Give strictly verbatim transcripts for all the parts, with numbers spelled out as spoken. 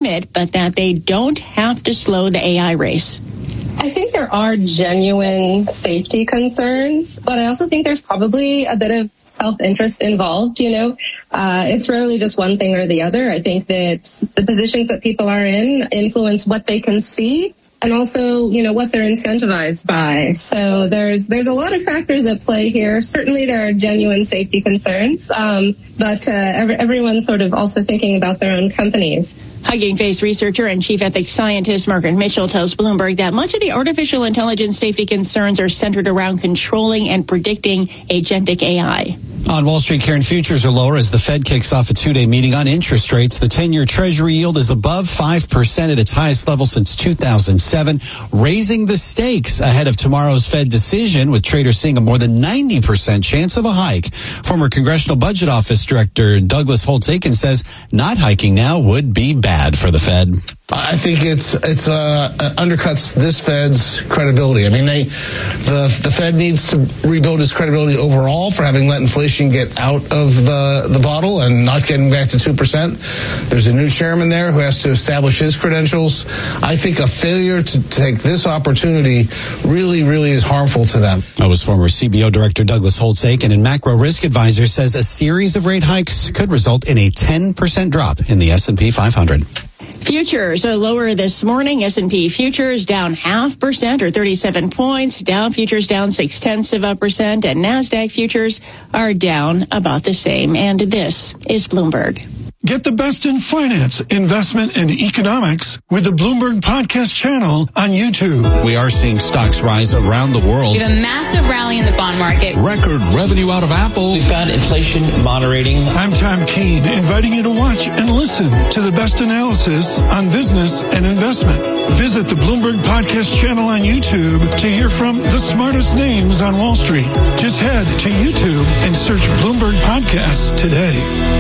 admit, but that they don't have to slow the A I race. I think there are genuine safety concerns, but I also think there's probably a bit of self-interest involved, you know. Uh, it's rarely just one thing or the other. I think that the positions that people are in influence what they can see and also, you know, what they're incentivized by. So there's there's a lot of factors at play here. Certainly there are genuine safety concerns, um, but uh, every, everyone's sort of also thinking about their own companies. Hugging Face researcher and chief ethics scientist Margaret Mitchell tells Bloomberg that much of the artificial intelligence safety concerns are centered around controlling and predicting agentic A I. On Wall Street, Karen, futures are lower as the Fed kicks off a two-day meeting on interest rates. The ten-year Treasury yield is above five percent at its highest level since two thousand seven, raising the stakes ahead of tomorrow's Fed decision, with traders seeing a more than ninety percent chance of a hike. Former Congressional Budget Office Director Douglas Holtz-Eakin says not hiking now would be bad for the Fed. I think it's it's uh, undercuts this Fed's credibility. I mean, they the the Fed needs to rebuild its credibility overall for having let inflation get out of the the bottle and not getting back to two percent. There's a new chairman there who has to establish his credentials. I think a failure to take this opportunity really, really is harmful to them. That was former C B O Director Douglas Holtz-Eakin, and Macro Risk Advisor says a series of rate hikes could result in a ten percent drop in the S and P five hundred. Futures are lower this morning. S and P futures down half percent or thirty-seven points. Dow futures down six tenths of a percent, and NASDAQ futures are down about the same. And this is Bloomberg. Get the best in finance, investment, and economics with the Bloomberg Podcast channel on YouTube. We are seeing stocks rise around the world. We have a massive rally in the bond market. Record revenue out of Apple. We've got inflation moderating. I'm Tom Keene, inviting you to watch and listen to the best analysis on business and investment. Visit the Bloomberg Podcast channel on YouTube to hear from the smartest names on Wall Street. Just head to YouTube and search Bloomberg Podcasts today.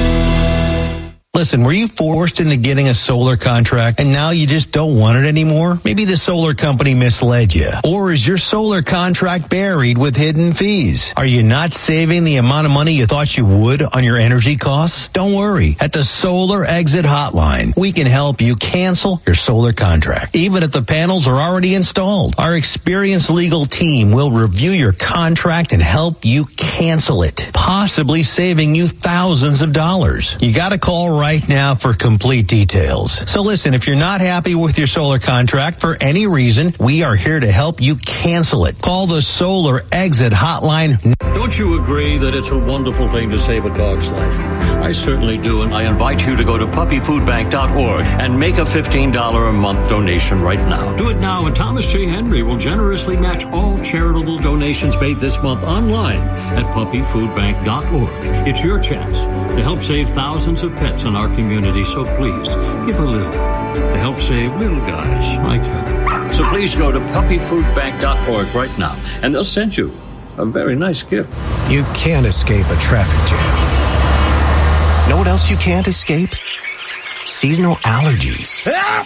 Listen, were you forced into getting a solar contract and now you just don't want it anymore? Maybe the solar company misled you. Or is your solar contract buried with hidden fees? Are you not saving the amount of money you thought you would on your energy costs? Don't worry. At the Solar Exit Hotline, we can help you cancel your solar contract, even if the panels are already installed. Our experienced legal team will review your contract and help you cancel it, possibly saving you thousands of dollars. You got to call right right now for complete details. So listen, if you're not happy with your solar contract for any reason, we are here to help you cancel it. Call the Solar Exit Hotline. Don't you agree that it's a wonderful thing to save a dog's life? I certainly do, and I invite you to go to puppy food bank dot org and make a fifteen dollars a month donation right now. Do it now, and Thomas J. Henry will generously match all charitable donations made this month online at puppy food bank dot org. It's your chance to help save thousands of pets in our community, so please give a little to help save little guys like her. So please go to puppy food bank dot org right now, and they'll send you a very nice gift. You can't escape a traffic jam. Know what else you can't escape? Seasonal allergies.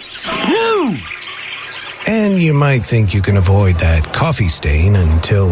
And you might think you can avoid that coffee stain until...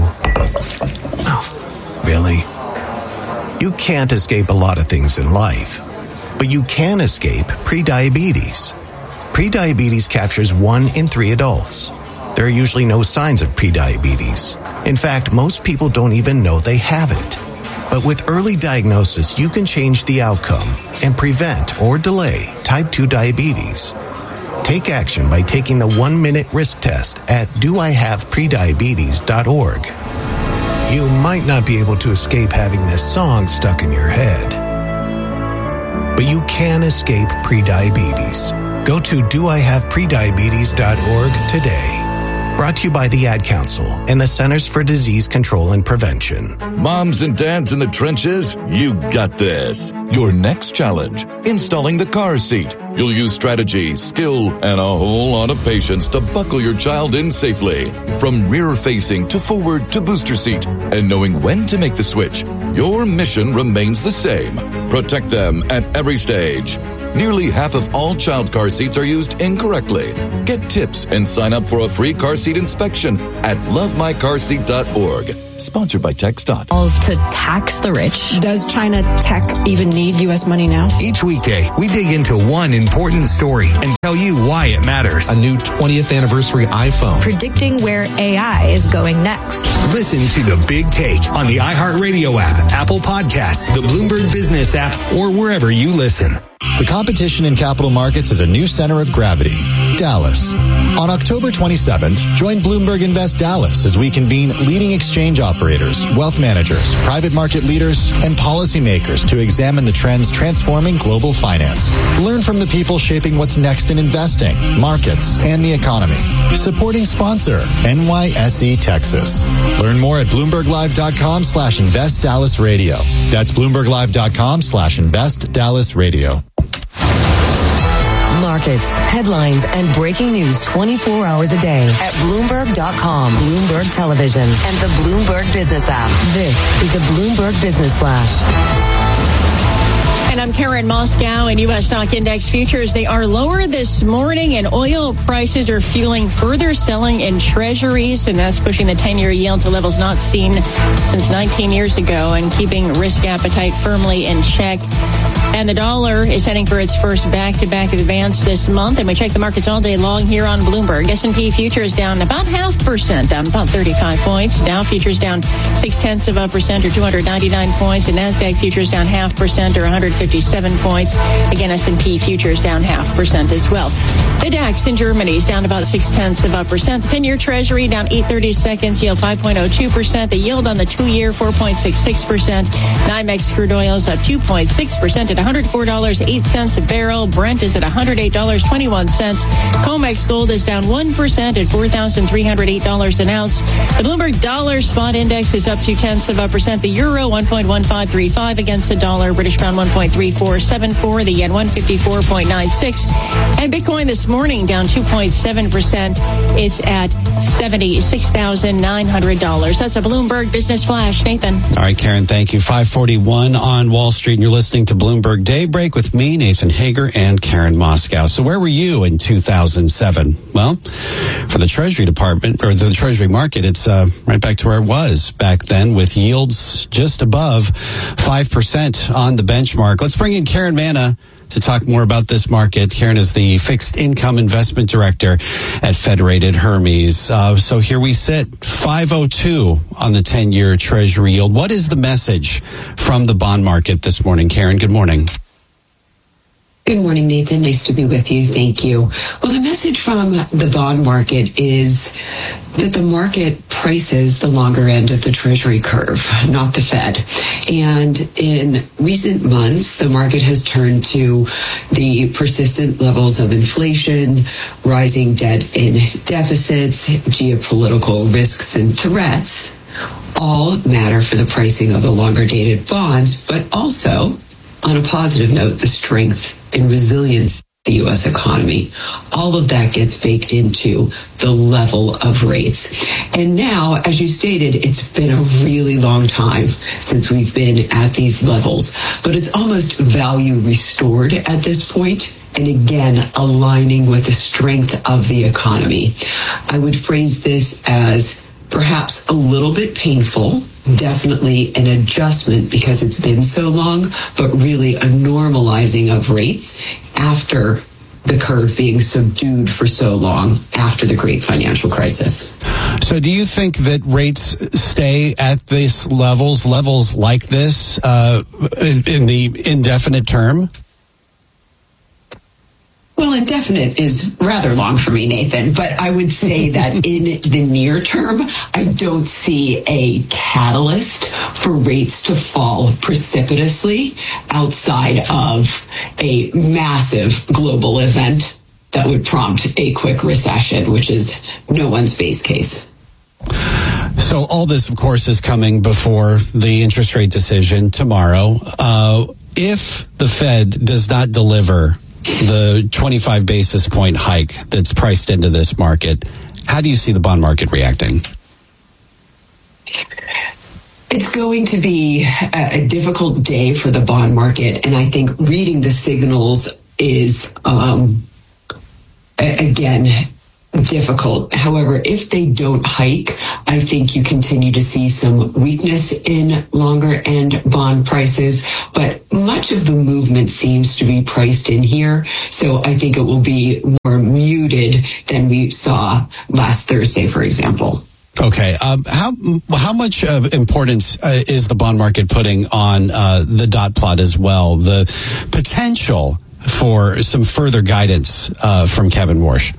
Oh, really? You can't escape a lot of things in life, but you can escape prediabetes. Prediabetes captures one in three adults. There are usually no signs of prediabetes. In fact, most people don't even know they have it. But with early diagnosis, you can change the outcome and prevent or delay type two diabetes. Take action by taking the one-minute risk test at do I have prediabetes dot org. You might not be able to escape having this song stuck in your head, but you can escape prediabetes. Go to do I have prediabetes dot org today. Brought to you by the Ad Council and the Centers for Disease Control and Prevention. Moms and dads in the trenches, you got this. Your next challenge, installing the car seat. You'll use strategy, skill, and a whole lot of patience to buckle your child in safely. From rear-facing to forward to booster seat. And knowing when to make the switch, your mission remains the same. Protect them at every stage. Nearly half of all child car seats are used incorrectly. Get tips and sign up for a free car seat inspection at love my car seat dot org. Sponsored by TxDOT. To tax the rich. Does China tech even need U S money now? Each weekday, we dig into one important story and tell you why it matters. A new twentieth anniversary iPhone. Predicting where A I is going next. Listen to The Big Take on the iHeartRadio app, Apple Podcasts, the Bloomberg Business app, or wherever you listen. The competition in capital markets is a new center of gravity, Dallas. On October twenty-seventh, join Bloomberg Invest Dallas as we convene leading exchange operators, wealth managers, private market leaders, and policymakers to examine the trends transforming global finance. Learn from the people shaping what's next in investing, markets, and the economy. Supporting sponsor, N Y S E Texas. Learn more at BloombergLive.com slash Invest Dallas Radio. That's BloombergLive.com slash Invest Dallas Radio. Markets, headlines, and breaking news twenty-four hours a day at Bloomberg dot com, Bloomberg Television, and the Bloomberg Business app. This is the Bloomberg Business Flash. And I'm Karen Moscow. And U S stock index futures, they are lower this morning, and oil prices are fueling further selling in treasuries, and that's pushing the ten-year yield to levels not seen since nineteen years ago and keeping risk appetite firmly in check. And the dollar is heading for its first back-to-back advance this month. And we check the markets all day long here on Bloomberg. S and P futures down about half percent, down about thirty-five points. Dow futures down six-tenths of a percent or two hundred ninety-nine points. And NASDAQ futures down half percent or one hundred fifty-seven points. Again, S and P futures down half percent as well. The DAX in Germany is down about six-tenths of a percent. The ten-year Treasury down eight thirty-seconds, yield five point oh two percent. The yield on the two-year, four point six six percent. NYMEX crude oil is up two point six percent at one hundred four dollars and eight cents a barrel. Brent is at one hundred eight dollars and twenty-one cents. COMEX gold is down one percent at four thousand three hundred eight dollars an ounce. The Bloomberg dollar spot index is up two-tenths of a percent. The euro, one point one five three five against the dollar. British pound, one point three four seven four. The yen, one fifty-four point nine six. And Bitcoin this morning down two point seven percent. It's at seventy-six thousand nine hundred dollars. That's a Bloomberg Business Flash. Nathan. All right, Karen, thank you. five forty-one on Wall Street, and you're listening to Bloomberg Daybreak with me, Nathan Hager, and Karen Moscow. So where were you in two thousand seven? Well, for the Treasury Department, or the Treasury market, it's uh, right back to where it was back then, with yields just above five percent on the benchmark. Let's bring in Karen Manna to talk more about this market. Karen is the fixed income investment director at Federated Hermes. Uh, so here we sit, five oh two on the ten-year Treasury yield. What is the message from the bond market this morning? Karen, good morning. Good morning, Nathan. Nice to be with you. Thank you. Well, the message from the bond market is that the market prices the longer end of the Treasury curve, not the Fed. And in recent months, the market has turned to the persistent levels of inflation, rising debt and deficits, geopolitical risks and threats, all matter for the pricing of the longer dated bonds, but also, on a positive note, the strength and resilience of the U S economy. All of that gets baked into the level of rates. And now, as you stated, it's been a really long time since we've been at these levels, but it's almost value restored at this point. And again, aligning with the strength of the economy. I would phrase this as perhaps a little bit painful, definitely an adjustment because it's been so long, but really a normalizing of rates after the curve being subdued for so long after the great financial crisis. So do you think that rates stay at these levels, levels like this, uh, in, in the indefinite term? Well, indefinite is rather long for me, Nathan, but I would say that in the near term, I don't see a catalyst for rates to fall precipitously outside of a massive global event that would prompt a quick recession, which is no one's base case. So all this, of course, is coming before the interest rate decision tomorrow. Uh, if the Fed does not deliver the twenty-five basis point hike that's priced into this market, how do you see the bond market reacting? It's going to be a difficult day for the bond market, and I think reading the signals is, um, a- again, difficult. However, if they don't hike, I think you continue to see some weakness in longer end bond prices, but much of the movement seems to be priced in here. So I think it will be more muted than we saw last Thursday, for example. Okay. Um, how how much of importance uh, is the bond market putting on uh, the dot plot as well? The potential for some further guidance uh, from Kevin Warsh.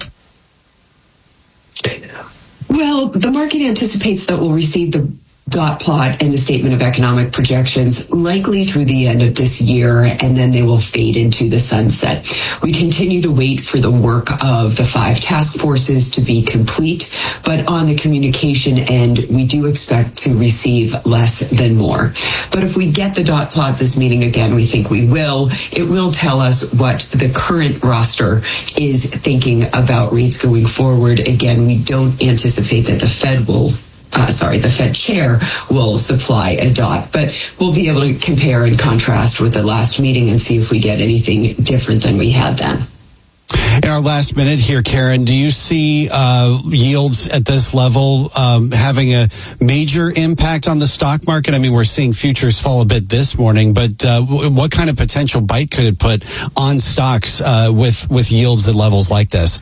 Well, the market anticipates that we'll receive the dot plot and the statement of economic projections likely through the end of this year, and then they will fade into the sunset. We continue to wait for the work of the five task forces to be complete, but on the communication end, we do expect to receive less than more. But if we get the dot plot this meeting again, we think we will, it will tell us what the current roster is thinking about rates going forward. Again, we don't anticipate that the Fed will Uh, sorry, the Fed chair will supply a dot, but we'll be able to compare and contrast with the last meeting and see if we get anything different than we had then. In our last minute here, Karen, do you see uh, yields at this level um, having a major impact on the stock market? I mean, we're seeing futures fall a bit this morning, but uh, w- what kind of potential bite could it put on stocks uh, with, with yields at levels like this?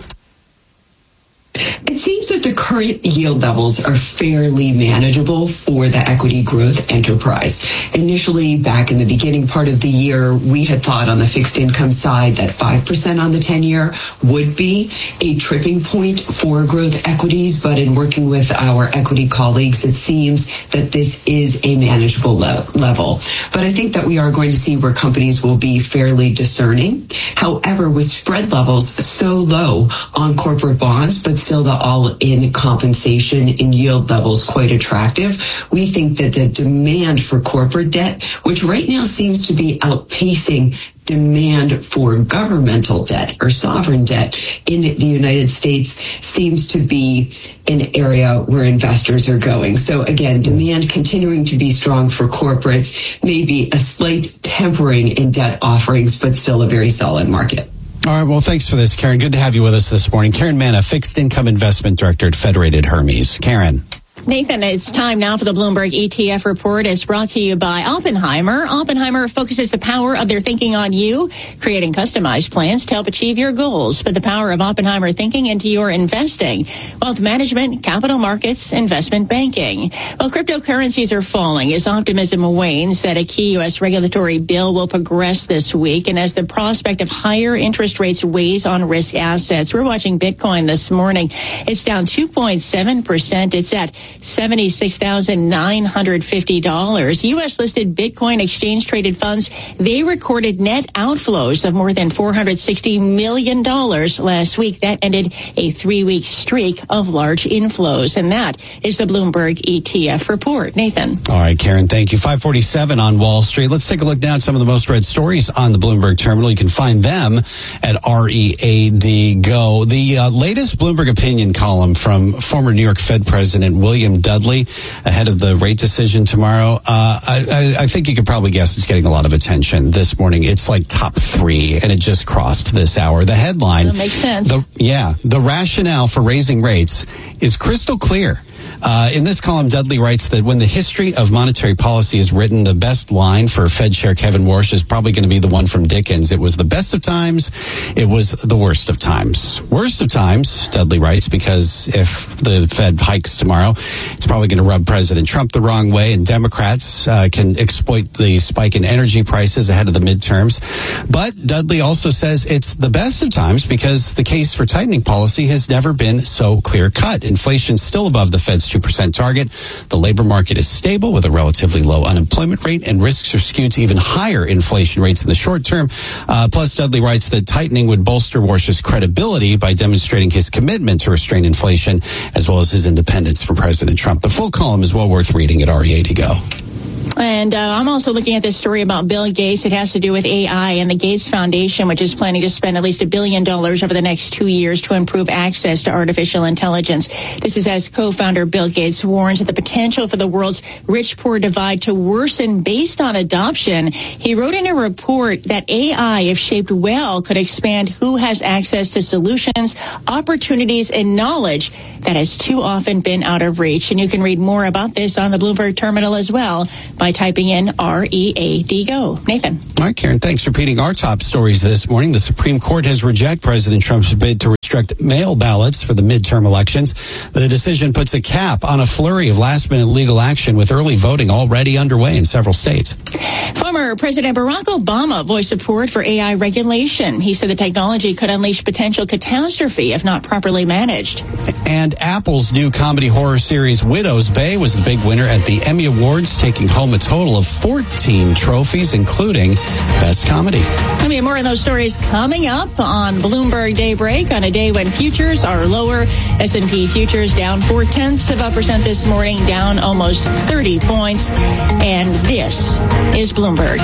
It seems that the current yield levels are fairly manageable for the equity growth enterprise. Initially, back in the beginning part of the year, we had thought on the fixed income side that five percent on the ten-year would be a tripping point for growth equities, but in working with our equity colleagues, it seems that this is a manageable le- level. But I think that we are going to see where companies will be fairly discerning. However, with spread levels so low on corporate bonds, but still the all-in compensation in yield levels quite attractive, we think that the demand for corporate debt, which right now seems to be outpacing demand for governmental debt or sovereign debt in the United States, seems to be an area where investors are going. So again, demand continuing to be strong for corporates, maybe a slight tempering in debt offerings, but still a very solid market. All right. Well, thanks for this, Karen. Good to have you with us this morning. Karen Manna, Fixed Income Investment Director at Federated Hermes. Karen. Nathan, it's time now for the Bloomberg E T F report. It's brought to you by Oppenheimer. Oppenheimer focuses the power of their thinking on you, creating customized plans to help achieve your goals. Put the power of Oppenheimer thinking into your investing, wealth management, capital markets, investment banking. While cryptocurrencies are falling as optimism wanes that a key U S regulatory bill will progress this week, and as the prospect of higher interest rates weighs on risk assets. We're watching Bitcoin this morning. It's down two point seven percent. It's at seventy-six thousand nine hundred fifty dollars. U S listed Bitcoin exchange traded funds, they recorded net outflows of more than four hundred sixty million dollars last week. That ended a three-week streak of large inflows. And that is the Bloomberg E T F report. Nathan. All right, Karen, thank you. five forty-seven on Wall Street. Let's take a look now at some of the most read stories on the Bloomberg terminal. You can find them at R E A D Go. The uh, latest Bloomberg opinion column from former New York Fed President William Dudley ahead of the rate decision tomorrow. Uh, I, I, I think you could probably guess it's getting a lot of attention this morning. It's like top three, and it just crossed this hour. The headline. That makes sense. The, yeah. The rationale for raising rates is crystal clear. Uh, in this column, Dudley writes that when the history of monetary policy is written, the best line for Fed Chair Kevin Warsh is probably going to be the one from Dickens. It was the best of times. It was the worst of times. Worst of times, Dudley writes, because if the Fed hikes tomorrow, it's probably going to rub President Trump the wrong way, and Democrats uh, can exploit the spike in energy prices ahead of the midterms. But Dudley also says it's the best of times because the case for tightening policy has never been so clear-cut. Inflation's still above the Fed's two percent target. The labor market is stable with a relatively low unemployment rate, and risks are skewed to even higher inflation rates in the short term. Uh, plus, Dudley writes that tightening would bolster Warsh's credibility by demonstrating his commitment to restrain inflation, as well as his independence from President Trump. The full column is well worth reading at R E A D Go. And uh, I'm also looking at this story about Bill Gates. It has to do with A I and the Gates Foundation, which is planning to spend at least a billion dollars over the next two years to improve access to artificial intelligence. This is as co-founder Bill Gates warns of the potential for the world's rich-poor divide to worsen based on adoption. He wrote in a report that A I, if shaped well, could expand who has access to solutions, opportunities, and knowledge that has too often been out of reach. And you can read more about this on the Bloomberg terminal as well by typing in R E A D Go. Nathan. All right, Karen, thanks for repeating our top stories this morning. The Supreme Court has rejected President Trump's bid to restrict mail ballots for the midterm elections. The decision puts a cap on a flurry of last-minute legal action with early voting already underway in several states. Former President Barack Obama voiced support for A I regulation. He said the technology could unleash potential catastrophe if not properly managed. And Apple's new comedy horror series Widow's Bay was the big winner at the Emmy Awards, taking home a total of fourteen trophies, including Best Comedy. I mean, more of those stories coming up on Bloomberg Daybreak on a day when futures are lower. S and P futures down four-tenths of a percent this morning, down almost thirty points. And this is Bloomberg.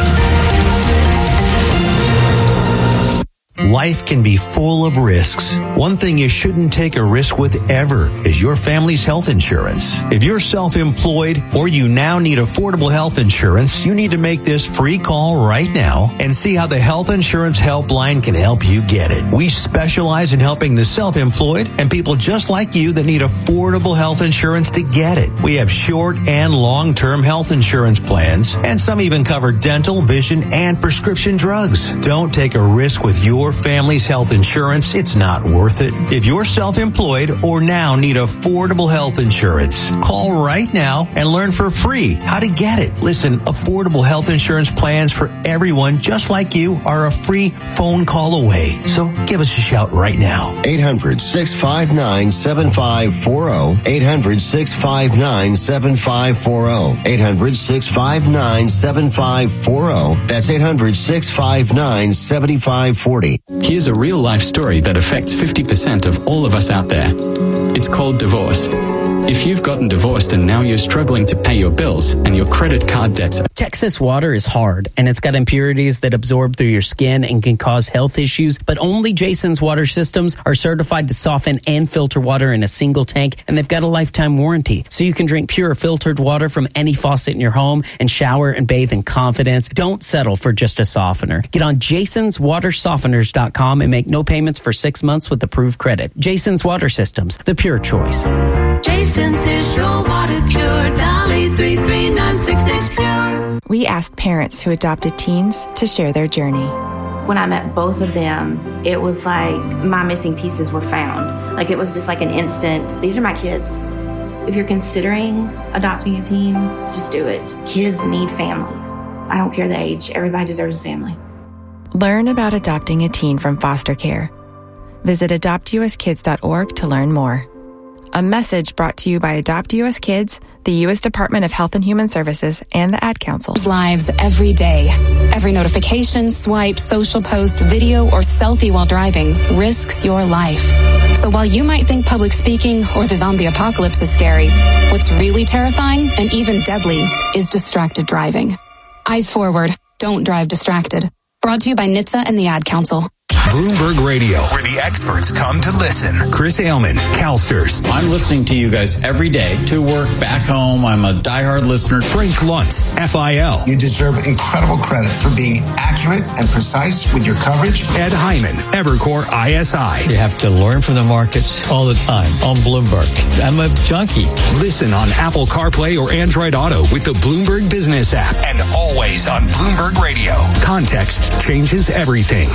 Life can be full of risks. One thing you shouldn't take a risk with ever is your family's health insurance. If you're self-employed or you now need affordable health insurance, you need to make this free call right now and see how the Health Insurance Helpline can help you get it. We specialize in helping the self-employed and people just like you that need affordable health insurance to get it. We have short and long-term health insurance plans, and some even cover dental, vision, and prescription drugs. Don't take a risk with your family's health insurance. It's not worth it. If you're self-employed or now need affordable health insurance, call right now and learn for free how to get it. Listen, affordable health insurance plans for everyone just like you are a free phone call away. So give us a shout right now. eight hundred, six five nine, seven five four zero. eight hundred, six five nine, seven five four zero. eight hundred, six five nine, seven five four zero. That's eight hundred, six five nine, seven five four zero. Here's a real-life story that affects fifty percent of all of us out there. It's called divorce. If you've gotten divorced and now you're struggling to pay your bills and your credit card debts... Texas water is hard, and it's got impurities that absorb through your skin and can cause health issues, but only Jason's water systems are certified to soften and filter water in a single tank, and they've got a lifetime warranty. So you can drink pure filtered water from any faucet in your home and shower and bathe in confidence. Don't settle for just a softener. Get on jasons water softeners dot com and make no payments for six months with approved credit. Jason's Water Systems, the pure choice. Jason's is your water cure. Dolly three three nine six six pure. We asked parents who adopted teens to share their journey. When I met both of them, it was like my missing pieces were found. Like it was just like an instant, these are my kids. If you're considering adopting a teen, just do it. Kids need families. I don't care the age. Everybody deserves a family. Learn about adopting a teen from foster care. Visit adopt u s kids dot org to learn more. A message brought to you by Adopt U S Kids, the U S Department of Health and Human Services, and the Ad Council. Lives every day. Every notification, swipe, social post, video, or selfie while driving risks your life. So while you might think public speaking or the zombie apocalypse is scary, what's really terrifying and even deadly is distracted driving. Eyes forward. Don't drive distracted. Brought to you by N H T S A and the Ad Council. Bloomberg Radio, where the experts come to listen. Chris Ailman, CalSTRS. I'm listening to you guys every day to work, back home. I'm a diehard listener. Frank Lunt, F I L. You deserve incredible credit for being accurate and precise with your coverage. Ed Hyman, Evercore I S I. You have to learn from the markets all the time on Bloomberg. I'm a junkie. Listen on Apple CarPlay or Android Auto with the Bloomberg Business app, and always on Bloomberg Radio. Context changes everything.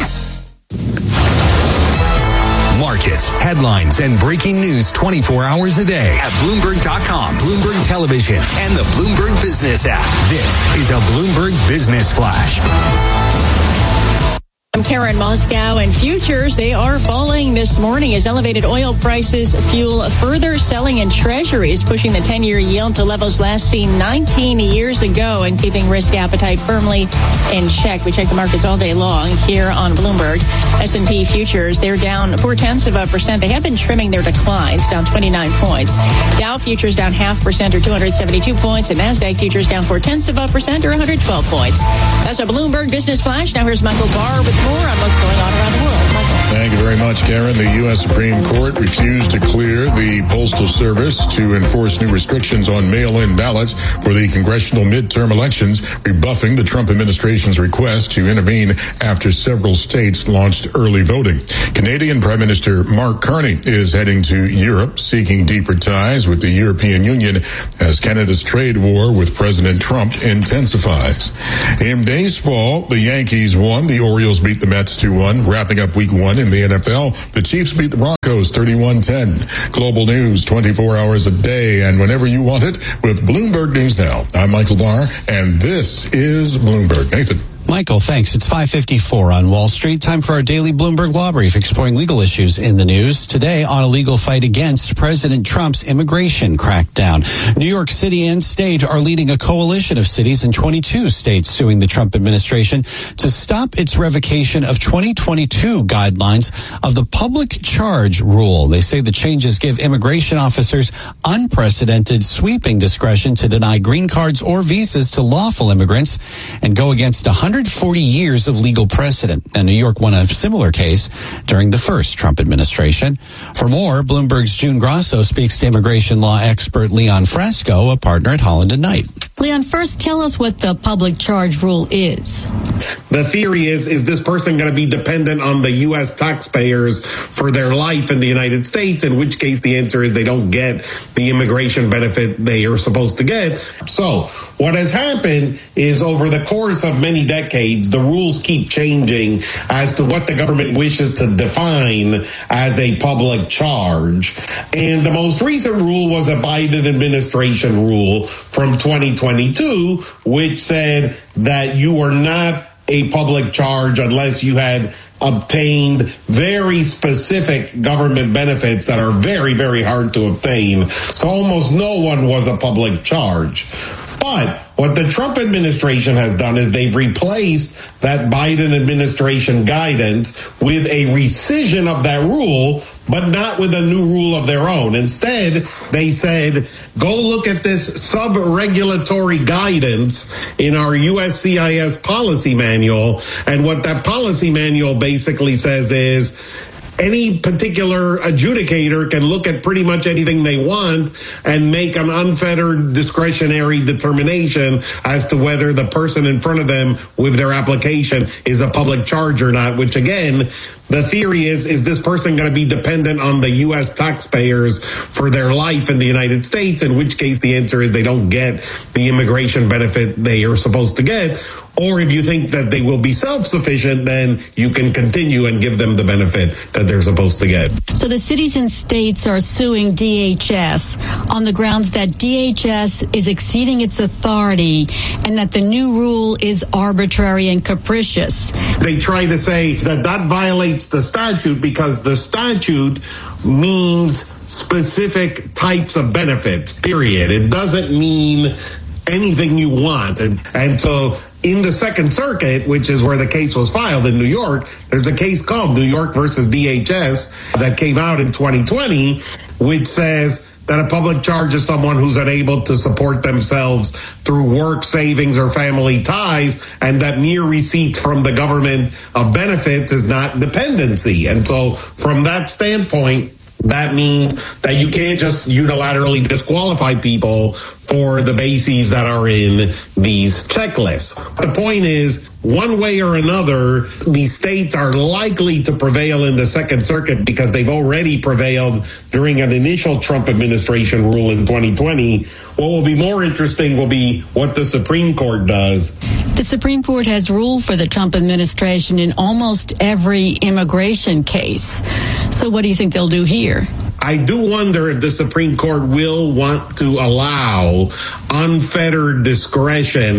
Markets, headlines, and breaking news twenty-four hours a day at Bloomberg dot com, Bloomberg Television, and the Bloomberg Business app. This is a Bloomberg Business Flash. I'm Karen Moscow, and futures, they are falling this morning as elevated oil prices fuel further selling in treasuries, pushing the ten-year yield to levels last seen nineteen years ago and keeping risk appetite firmly in check. We check the markets all day long here on Bloomberg. S and P futures, they're down four-tenths of a percent. They have been trimming their declines, down twenty-nine points. Dow futures down half percent or two hundred seventy-two points, and NASDAQ futures down four-tenths of a percent or one hundred twelve points. That's a Bloomberg Business Flash. Now here's Michael Barr with more on what's going on around the world. Michael. Thank you very much, Karen. The U S Supreme Court refused to clear the Postal Service to enforce new restrictions on mail-in ballots for the congressional midterm elections, rebuffing the Trump administration's request to intervene after several states launched early voting. Canadian Prime Minister Mark Carney is heading to Europe, seeking deeper ties with the European Union as Canada's trade war with President Trump intensifies. In baseball, the Yankees won. The Orioles beat the Mets two one. Wrapping up week one in the N F L, the Chiefs beat the Broncos thirty-one ten. Global news twenty-four hours a day and whenever you want it with Bloomberg News Now. I'm Michael Barr, and this is Bloomberg. Nathan. Michael, thanks. It's five fifty-four on Wall Street. Time for our daily Bloomberg Law Brief, exploring legal issues in the news. Today, on a legal fight against President Trump's immigration crackdown. New York City and state are leading a coalition of cities in twenty-two states suing the Trump administration to stop its revocation of twenty twenty-two guidelines of the public charge rule. They say the changes give immigration officers unprecedented sweeping discretion to deny green cards or visas to lawful immigrants and go against one hundred forty years of legal precedent. And New York won a similar case during the first Trump administration. For more, Bloomberg's June Grasso speaks to immigration law expert Leon Fresco, a partner at Holland and Knight. Leon, first tell us what the public charge rule is. The theory is, is this person going to be dependent on the U S taxpayers for their life in the United States, in which case the answer is they don't get the immigration benefit they are supposed to get. So what has happened is over the course of many decades, the rules keep changing as to what the government wishes to define as a public charge. And the most recent rule was a Biden administration rule from twenty twenty-two, which said that you are not a public charge unless you had obtained very specific government benefits that are very, very hard to obtain. So almost no one was a public charge. But what the Trump administration has done is they've replaced that Biden administration guidance with a rescission of that rule, but not with a new rule of their own. Instead, they said, go look at this sub-regulatory guidance in our U S C I S policy manual. And what that policy manual basically says is, any particular adjudicator can look at pretty much anything they want and make an unfettered discretionary determination as to whether the person in front of them with their application is a public charge or not, which again, the theory is, is this person going to be dependent on the U S taxpayers for their life in the United States, in which case the answer is they don't get the immigration benefit they are supposed to get. Or if you think that they will be self-sufficient, then you can continue and give them the benefit that they're supposed to get. So the cities and states are suing D H S on the grounds that D H S is exceeding its authority and that the new rule is arbitrary and capricious. They try to say that that violates the statute because the statute means specific types of benefits, period. It doesn't mean anything you want. And, and so in the Second Circuit, which is where the case was filed in New York, there's a case called New York versus D H S that came out in twenty twenty, which says that a public charge is someone who's unable to support themselves through work, savings, or family ties, and that mere receipts from the government of benefits is not dependency. And so from that standpoint, that means that you can't just unilaterally disqualify people for the bases that are in these checklists. The point is, one way or another, these states are likely to prevail in the Second Circuit because they've already prevailed during an initial Trump administration rule in twenty twenty. What will be more interesting will be what the Supreme Court does. The Supreme Court has ruled for the Trump administration in almost every immigration case. So what do you think they'll do here? I do wonder if the Supreme Court will want to allow unfettered discretion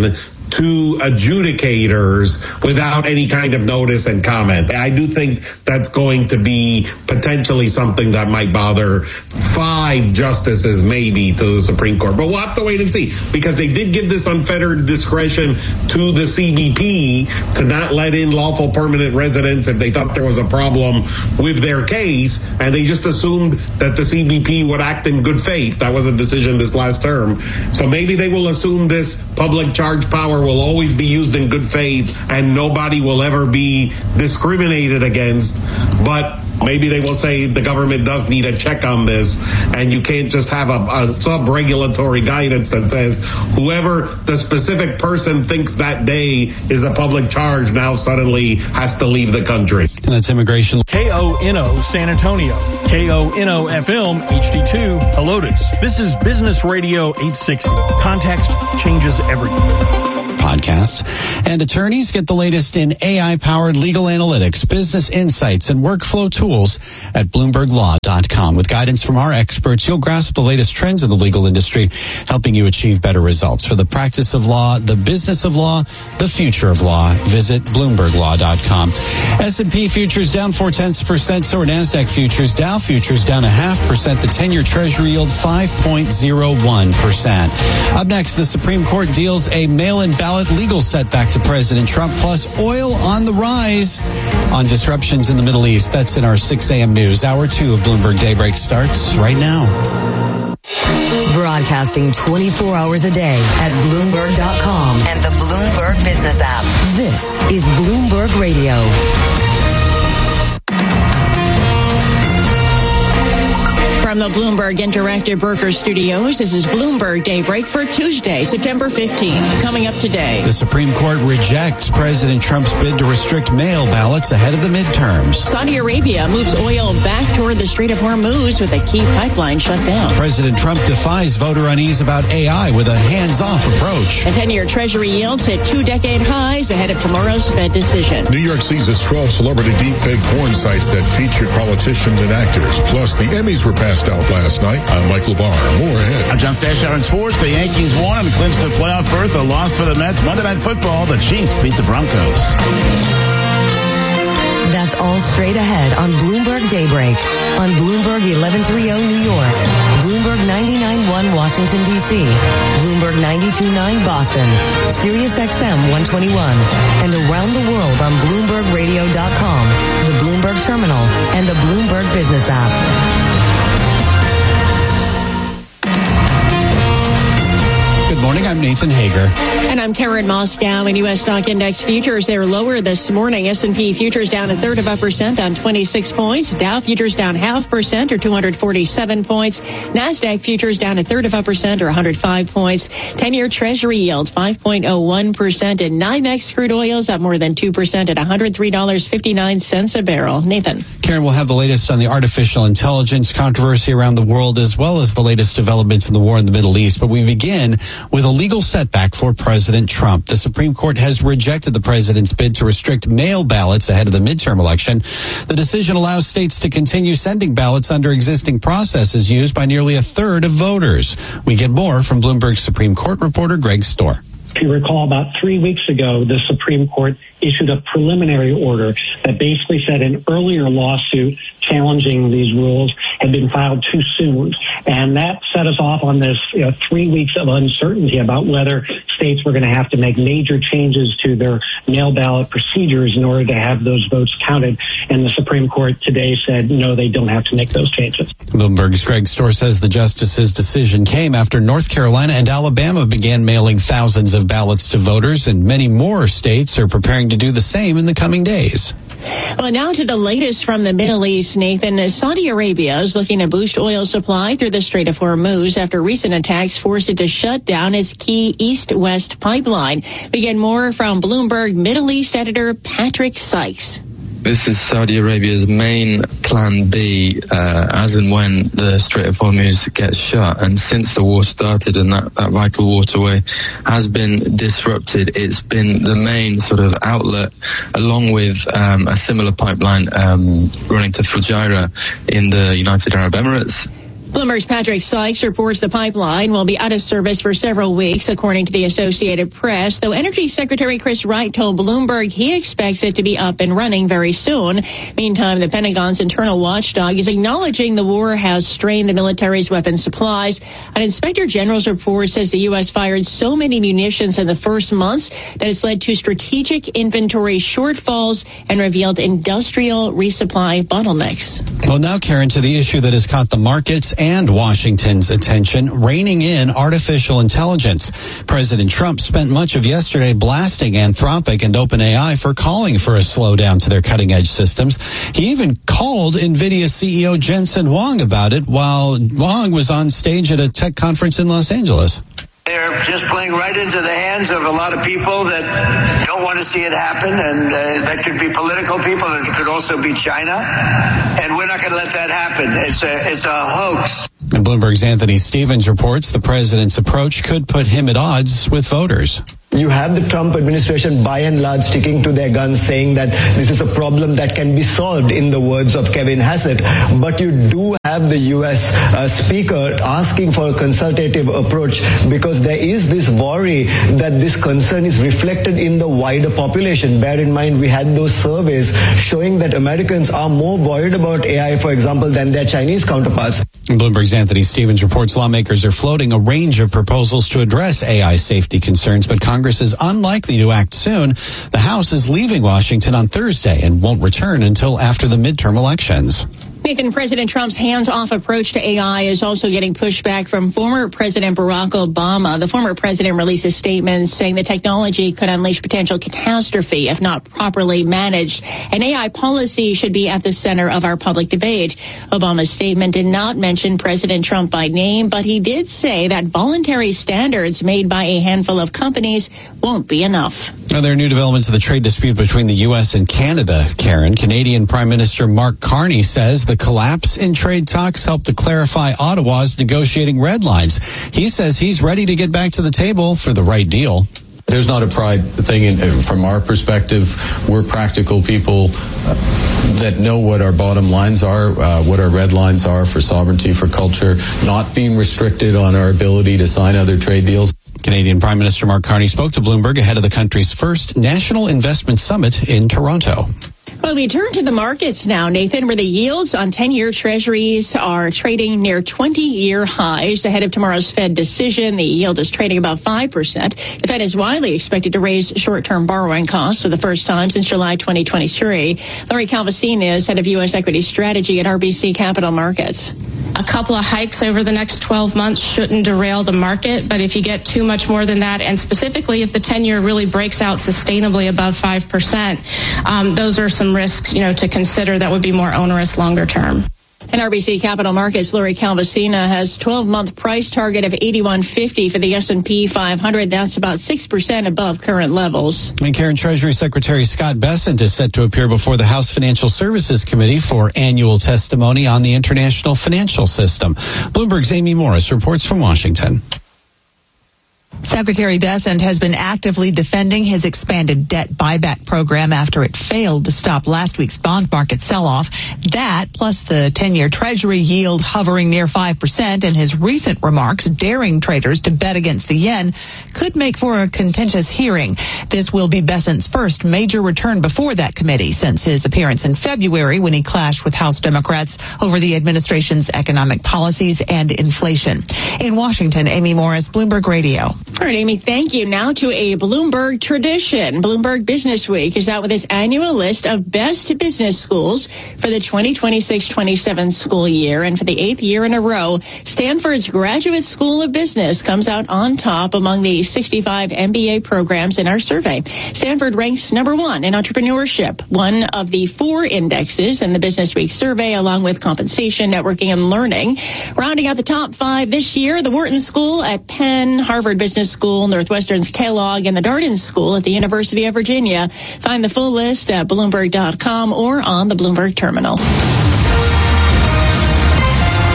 to adjudicators without any kind of notice and comment. I do think that's going to be potentially something that might bother five justices maybe to the Supreme Court. But we'll have to wait and see, because they did give this unfettered discretion to the C B P to not let in lawful permanent residents if they thought there was a problem with their case, and they just assumed that the C B P would act in good faith. That was a decision this last term. So maybe they will assume this public charge power will always be used in good faith and nobody will ever be discriminated against. But maybe they will say the government does need a check on this, and you can't just have a, a sub-regulatory guidance that says whoever the specific person thinks that day is a public charge now suddenly has to leave the country. And that's immigration. K O N O San Antonio, K O N O F M H D two Helotes. This is Business Radio eight sixty. Context changes everything. Podcast. And attorneys get the latest in A I-powered legal analytics, business insights, and workflow tools at Bloomberg Law dot com. With guidance from our experts, you'll grasp the latest trends in the legal industry, helping you achieve better results. For the practice of law, the business of law, the future of law, visit Bloomberg Law dot com. S and P futures down four-tenths percent, so are NASDAQ futures. Dow futures down a half percent. The ten-year Treasury yield five point zero one percent. Up next, the Supreme Court deals a mail-in ballot legal setback to President Trump, plus oil on the rise on disruptions in the Middle East. That's in our six a.m. news. Hour two of Bloomberg Daybreak starts right now. Broadcasting twenty-four hours a day at Bloomberg dot com and the Bloomberg Business app. This is Bloomberg Radio. From the Bloomberg Interactive Broker Studios, this is Bloomberg Daybreak for Tuesday, September fifteenth. Coming up today, the Supreme Court rejects President Trump's bid to restrict mail ballots ahead of the midterms. Saudi Arabia moves oil back toward the Strait of Hormuz with a key pipeline shut down. President Trump defies voter unease about A I with a hands-off approach. The ten-year Treasury yields hit two-decade highs ahead of tomorrow's Fed decision. New York seizes twelve celebrity deepfake porn sites that featured politicians and actors. Plus, the Emmys were passed out last night. I'm Mike LeBar. More ahead. I'm John Stashar in sports. The Yankees won and clinched a playoff berth. A loss for the Mets. Monday Night Football. The Chiefs beat the Broncos. That's all straight ahead on Bloomberg Daybreak. On Bloomberg eleven thirty New York. Bloomberg ninety-nine point one Washington, D C. Bloomberg ninety-two point nine Boston. Sirius X M one twenty-one. And around the world on Bloomberg Radio dot com, the Bloomberg Terminal, and the Bloomberg Business app. Good morning, I'm Nathan Hager. And I'm Karen Moscow. In U S stock index futures, they're lower this morning. S and P futures down a third of a percent on twenty-six points. Dow futures down half percent or two hundred forty-seven points. NASDAQ futures down a third of a percent or one hundred five points. ten-year Treasury yields five point oh one percent. And NYMEX crude oils up more than two percent at one hundred three dollars and fifty-nine cents a barrel. Nathan. Karen, we'll have the latest on the artificial intelligence controversy around the world, as well as the latest developments in the war in the Middle East. But we begin with a legal setback for President Trump. The Supreme Court has rejected the president's bid to restrict mail ballots ahead of the midterm election. The decision allows states to continue sending ballots under existing processes used by nearly a third of voters. We get more from Bloomberg Supreme Court reporter Greg Storr. If you recall, about three weeks ago, the Supreme Court issued a preliminary order that basically said an earlier lawsuit challenging these rules had been filed too soon. And that set us off on this you know, three weeks of uncertainty about whether states were going to have to make major changes to their mail ballot procedures in order to have those votes counted. And the Supreme Court today said, no, they don't have to make those changes. Bloomberg's Greg Storr says the justice's decision came after North Carolina and Alabama began mailing thousands of ballots to voters, and many more states are preparing to do the same in the coming days. Well, now to the latest from the Middle East, Nathan. Saudi Arabia is looking to boost oil supply through the Strait of Hormuz after recent attacks forced it to shut down its key east-west pipeline. We get more from Bloomberg Middle East editor Patrick Sykes. This is Saudi Arabia's main plan B uh, as and when the Strait of Hormuz gets shut. And since the war started and that, that vital waterway has been disrupted, it's been the main sort of outlet, along with um, a similar pipeline um, running to Fujairah in the United Arab Emirates. Bloomberg's Patrick Sykes reports the pipeline will be out of service for several weeks, according to the Associated Press, though Energy Secretary Chris Wright told Bloomberg he expects it to be up and running very soon. Meantime, the Pentagon's internal watchdog is acknowledging the war has strained the military's weapons supplies. An Inspector General's report says the U S fired so many munitions in the first months that it's led to strategic inventory shortfalls and revealed industrial resupply bottlenecks. Well, now, Karen, to the issue that has caught the markets and Washington's attention, reining in artificial intelligence. President Trump spent much of yesterday blasting Anthropic and OpenAI for calling for a slowdown to their cutting-edge systems. He even called NVIDIA C E O Jensen Huang about it while Huang was on stage at a tech conference in Los Angeles. They're just playing right into the hands of a lot of people that don't want to see it happen, and uh, that could be political people, and it could also be China, and we're not going to let that happen. It's a, it's a hoax. And Bloomberg's Anthony Stevens reports the president's approach could put him at odds with voters. You have the Trump administration by and large sticking to their guns, saying that this is a problem that can be solved, in the words of Kevin Hassett. But you do have the U S uh, speaker asking for a consultative approach, because there is this worry that this concern is reflected in the wider population. Bear in mind, we had those surveys showing that Americans are more worried about A I, for example, than their Chinese counterparts. Bloomberg's Anthony Stevens reports lawmakers are floating a range of proposals to address A I safety concerns, but Congress is unlikely to act soon. The House is leaving Washington on Thursday and won't return until after the midterm elections. Nathan, President Trump's hands-off approach to A I is also getting pushback from former President Barack Obama. The former president released a statement saying the technology could unleash potential catastrophe if not properly managed. An A I policy should be at the center of our public debate. Obama's statement did not mention President Trump by name, but he did say that voluntary standards made by a handful of companies won't be enough. Now, there are new developments in the trade dispute between the U S and Canada, Karen. Canadian Prime Minister Mark Carney says the collapse in trade talks helped to clarify Ottawa's negotiating red lines. He says he's ready to get back to the table for the right deal. There's not a pride thing in, from our perspective. We're practical people uh, that know what our bottom lines are, uh, what our red lines are for sovereignty, for culture, not being restricted on our ability to sign other trade deals. Canadian Prime Minister Mark Carney spoke to Bloomberg ahead of the country's first National Investment Summit in Toronto. Well, we turn to the markets now, Nathan, where the yields on ten-year treasuries are trading near twenty-year highs ahead of tomorrow's Fed decision. The yield is trading about five percent. The Fed is widely expected to raise short-term borrowing costs for the first time since July twenty twenty-three. Lori Calvasina is head of U S equity strategy at R B C Capital Markets. A couple of hikes over the next twelve months shouldn't derail the market, but if you get too much more than that, and specifically if the ten-year really breaks out sustainably above five percent, um, those are some risks, you know, to consider that would be more onerous longer term. And R B C Capital Markets, Lori Calvasina has twelve-month price target of eighty-one fifty for the S and P five hundred. That's about six percent above current levels. And Karen, Treasury Secretary Scott Bessent is set to appear before the House Financial Services Committee for annual testimony on the international financial system. Bloomberg's Amy Morris reports from Washington. Secretary Bessent has been actively defending his expanded debt buyback program after it failed to stop last week's bond market sell-off. That, plus the ten-year Treasury yield hovering near five percent and his recent remarks daring traders to bet against the yen, could make for a contentious hearing. This will be Bessent's first major return before that committee since his appearance in February when he clashed with House Democrats over the administration's economic policies and inflation. In Washington, Amy Morris, Bloomberg Radio. All right, Amy, thank you. Now to a Bloomberg tradition. Bloomberg Business Week is out with its annual list of best business schools for the twenty twenty-six twenty-seven school year. And for the eighth year in a row, Stanford's Graduate School of Business comes out on top among the sixty-five M B A programs in our survey. Stanford ranks number one in entrepreneurship, one of the four indexes in the Business Week survey, along with compensation, networking, and learning. Rounding out the top five this year, the Wharton School at Penn, Harvard Business School, Northwestern's Kellogg, and the Darden School at the University of Virginia. Find the full list at Bloomberg dot com or on the Bloomberg Terminal. Time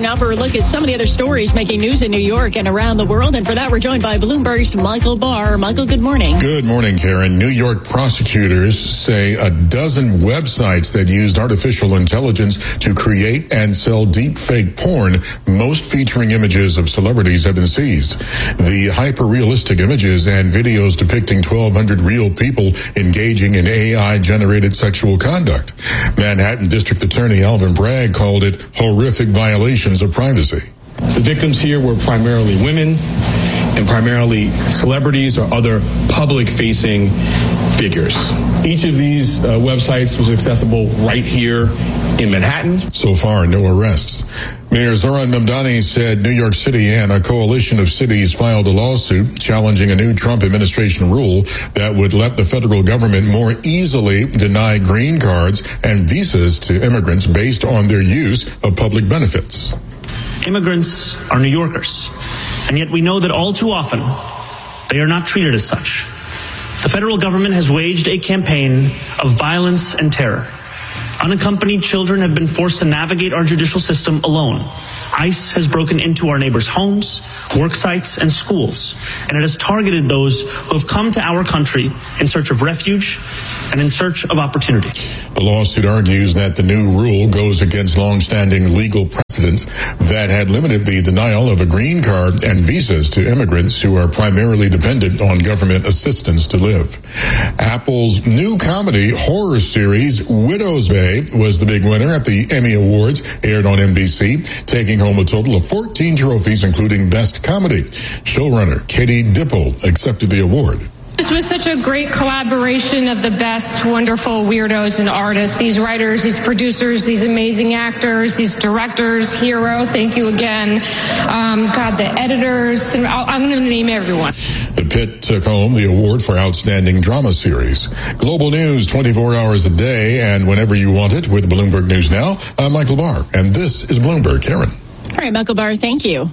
now for a look at some of the other stories making news in New York and around the world. And for that, we're joined by Bloomberg's Michael Barr. Michael, good morning. Good morning, Karen. New York prosecutors say a dozen websites that used artificial intelligence to create and sell deep fake porn, most featuring images of celebrities, have been seized. The hyper-realistic images and videos depicting twelve hundred real people engaging in A I-generated sexual conduct. Manhattan District Attorney Alvin Bragg called it horrific violations of privacy. The victims here were primarily women and primarily celebrities or other public-facing figures. Each of these uh, websites was accessible right here in Manhattan. So far, no arrests. Mayor Zoran Mamdani said New York City and a coalition of cities filed a lawsuit challenging a new Trump administration rule that would let the federal government more easily deny green cards and visas to immigrants based on their use of public benefits. Immigrants are New Yorkers, and yet we know that all too often they are not treated as such. The federal government has waged a campaign of violence and terror. Unaccompanied children have been forced to navigate our judicial system alone. ICE has broken into our neighbors' homes, work sites, and schools, and it has targeted those who have come to our country in search of refuge and in search of opportunity. The lawsuit argues that the new rule goes against long-standing legal precedents that had limited the denial of a green card and visas to immigrants who are primarily dependent on government assistance to live. Apple's new comedy horror series, Widow's Bay, was the big winner at the Emmy Awards, aired on N B C, taking home a total of fourteen trophies, including Best Comedy. Showrunner Katie Dippold accepted the award. This was such a great collaboration of the best, wonderful weirdos and artists. These writers, these producers, these amazing actors, these directors, Hero, thank you again. Um, God, the editors, and I'm going to name everyone. The Pit took home the award for Outstanding Drama Series. Global news twenty-four hours a day and whenever you want it with Bloomberg News Now. I'm Michael Barr, and this is Bloomberg. Karen. All right, Michael Barr, thank you.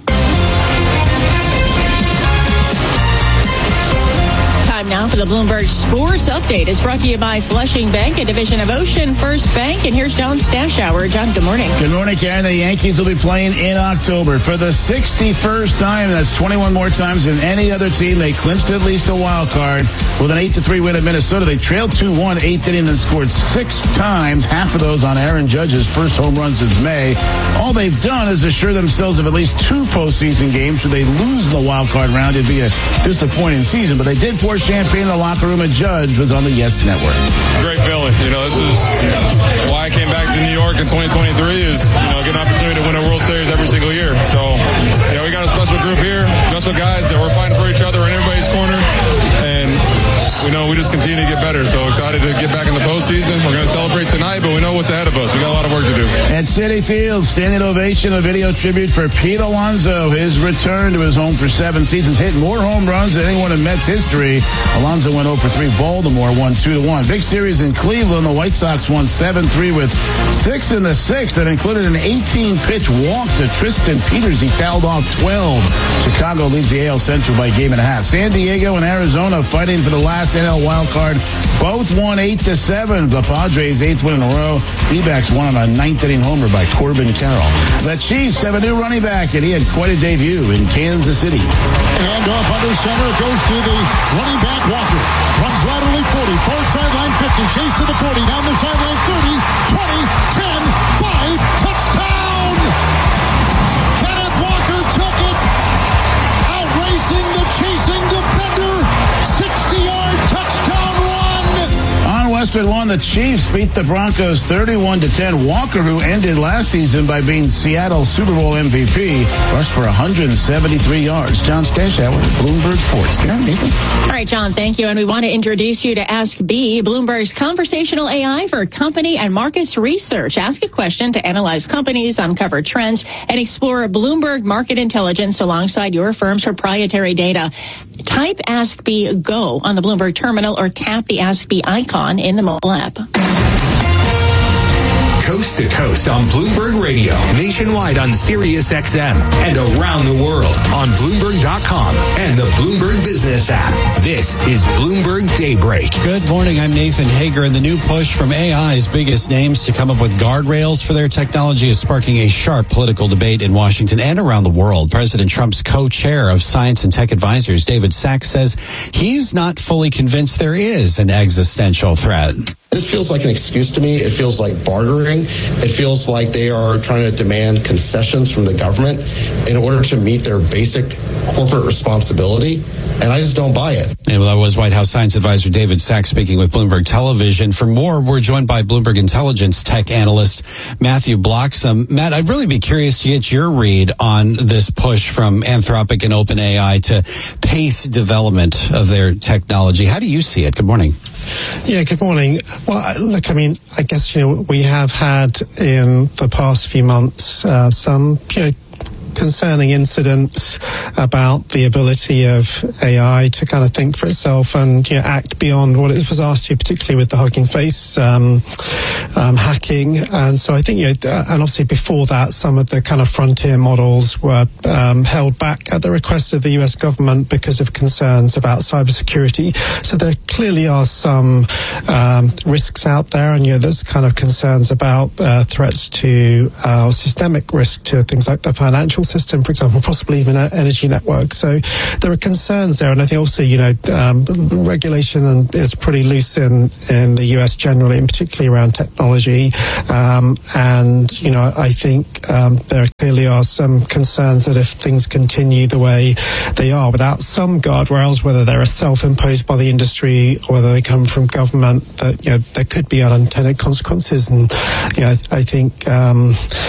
Now for the Bloomberg Sports Update is brought to you by Flushing Bank, a division of Ocean First Bank. And here's John Stashower. John, good morning. Good morning, Karen. The Yankees will be playing in October for the sixty-first time. That's twenty-one more times than any other team. They clinched at least a wild card with an eight to three win at Minnesota. They trailed two one, eighth inning, then scored six times, half of those on Aaron Judge's first home run since May. All they've done is assure themselves of at least two postseason games. Should they lose the wild card round, it'd be a disappointing season. But they did pour champagne in the locker room, and Judge was on the Yes Network. Great feeling. You know, this is why I came back to New York in twenty twenty-three is, you know, get an opportunity to win a World Series every single year. So, you know, we got a special group here, special guys that we're fighting for each other in everybody's corner. And we know we just continue to get better. So excited to get back in the postseason. We're going to celebrate tonight, but we know what's ahead of us. We got a lot of work to do. At Citi Field, standing ovation, a video tribute for Pete Alonso. His return to his home for seven seasons, hit more home runs than anyone in Mets history. Alonso went oh for three. Baltimore won two to one. Big series in Cleveland. The White Sox won seven three with six in the sixth. That included an eighteen-pitch walk to Tristan Peters. He fouled off twelve. Chicago leads the A L Central by a game and a half. San Diego and Arizona fighting for the last N L wild card. Both won eight to seven. The Padres' eighth win in a row. D-backs won on a ninth inning homer by Corbin Carroll. The Chiefs have a new running back, and he had quite a debut in Kansas City. And off under center goes to the running back Walker. Runs laterally forty, far sideline fifty, chase to the forty, down the sideline thirty, twenty, ten, five, touchdown! Kenneth Walker took it, outracing the chasing defender, sixty-yard touchdown run! On Westwood One, the Chiefs beat the Broncos thirty-one to ten. Walker, who ended last season by being Seattle's Super Bowl M V P, rushed for one hundred seventy-three yards. John Stashower, Bloomberg Sports. Karen, Nathan. All right, John, thank you. And we want to introduce you to Ask B, Bloomberg's conversational A I for company and markets research. Ask a question to analyze companies, uncover trends, and explore Bloomberg market intelligence alongside your firm's proprietary data. Type Ask B Go on the Bloomberg terminal or tap the Ask B icon in the mobile app. Coast to coast on Bloomberg Radio, nationwide on Sirius X M, and around the world on Bloomberg dot com and the Bloomberg Business app. This is Bloomberg Daybreak. Good morning. I'm Nathan Hager, and the new push from A I's biggest names to come up with guardrails for their technology is sparking a sharp political debate in Washington and around the world. President Trump's co-chair of Science and Tech Advisors, David Sacks, says he's not fully convinced there is an existential threat. This feels like an excuse to me. It feels like bartering. It feels like they are trying to demand concessions from the government in order to meet their basic corporate responsibility. And I just don't buy it. And well, that was White House Science Advisor David Sacks speaking with Bloomberg Television. For more, we're joined by Bloomberg Intelligence tech analyst Matthew Bloxham. Matt, I'd really be curious to get your read on this push from Anthropic and OpenAI to pace development of their technology. How do you see it? Good morning. Yeah, good morning. Well, look, I mean, I guess, you know, we have had in the past few months uh, some, you know, concerning incidents about the ability of A I to kind of think for itself and, you know, act beyond what it was asked to, particularly with the Hugging Face um, um, hacking. And so I think, you know, and obviously before that, some of the kind of frontier models were um, held back at the request of the U S government because of concerns about cybersecurity. So there clearly are some um, risks out there, and, you know, there's kind of concerns about uh, threats to uh, systemic risk to things like the financial system, for example, possibly even an energy network. So there are concerns there, and I think also, you know, um, regulation and is pretty loose in, in the U S generally, and particularly around technology. Um, and, you know, I think um, there clearly are some concerns that if things continue the way they are without some guardrails, whether they're self-imposed by the industry or whether they come from government, that, you know, there could be unintended consequences. And, you know, I think um,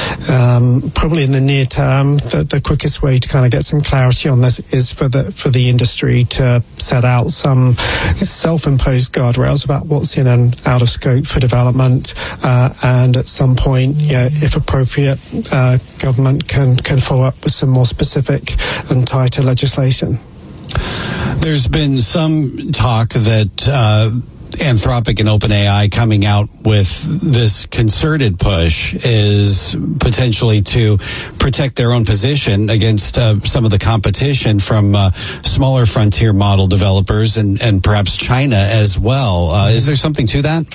um, probably in the near term, The, the quickest way to kind of get some clarity on this is for the for the industry to set out some self-imposed guardrails about what's in and out of scope for development, uh, and at some point, yeah, if appropriate, uh, government can can follow up with some more specific and tighter legislation. There's been some talk that uh, Anthropic and OpenAI coming out with this concerted push is potentially to protect their own position against uh, some of the competition from uh, smaller frontier model developers and, and perhaps China as well. Uh, is there something to that?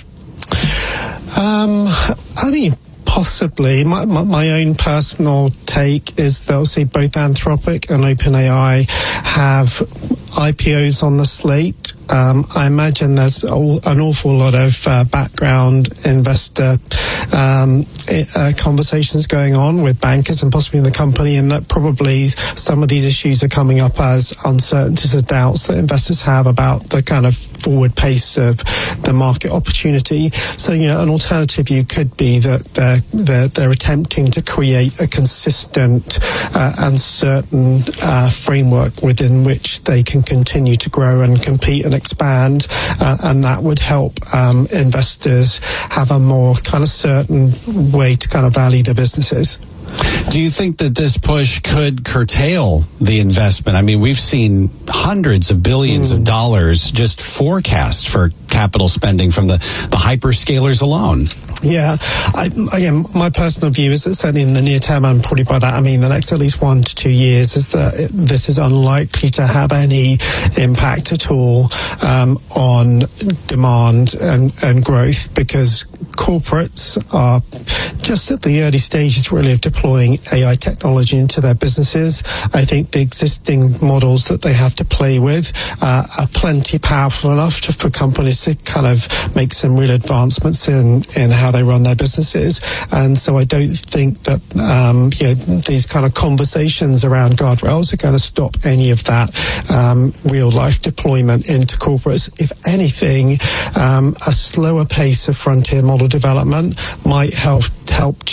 Um, I mean, possibly. My, my, my own personal take is that obviously both Anthropic and OpenAI have I P Os on the slate. Um, I imagine there's all, an awful lot of uh, background investor um, uh, conversations going on with bankers and possibly in the company, and that probably some of these issues are coming up as uncertainties or doubts that investors have about the kind of forward pace of the market opportunity. So, you know, an alternative view could be that they're, they're, they're attempting to create a consistent uh, and certain uh, framework within which they can continue to grow and compete and expand, uh, and that would help um, investors have a more kind of certain way to kind of value their businesses. Do you think that this push could curtail the investment? I mean, we've seen hundreds of billions mm. of dollars just forecast for capital spending from the, the hyperscalers alone. Yeah, I, again, my personal view is that certainly in the near term, and probably by that I mean the next at least one to two years, is that this is unlikely to have any impact at all um, on demand and, and growth, because corporates are just at the early stages really of deploying A I technology into their businesses. I think the existing models that they have to play with uh, are plenty powerful enough to, for companies to kind of make some real advancements in, in how they run their businesses. And so I don't think that um, you know, these kind of conversations around guardrails are going to stop any of that um, real life deployment into corporates. If anything, um, a slower pace of frontier model development might help help cheek